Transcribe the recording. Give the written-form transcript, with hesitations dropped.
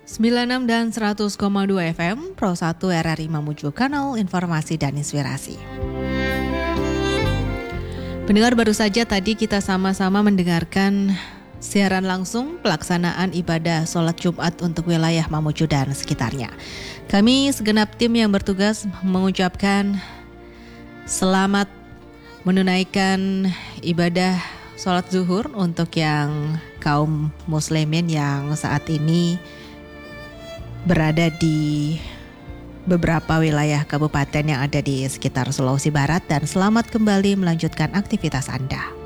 96 dan 100,2 FM, Pro 1 RRI Mamuju, kanal informasi dan inspirasi. Pendengar, baru saja tadi kita sama-sama mendengarkan siaran langsung pelaksanaan ibadah sholat Jumat untuk wilayah Mamuju dan sekitarnya. Kami segenap tim yang bertugas mengucapkan selamat menunaikan ibadah sholat zuhur untuk yang kaum muslimin yang saat ini berada di beberapa wilayah kabupaten yang ada di sekitar Sulawesi Barat, dan selamat kembali melanjutkan aktivitas Anda.